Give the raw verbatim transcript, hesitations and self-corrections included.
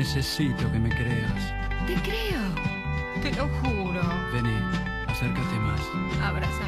Necesito que me creas. Te creo. Te lo juro. Vení, acércate más. Abraza.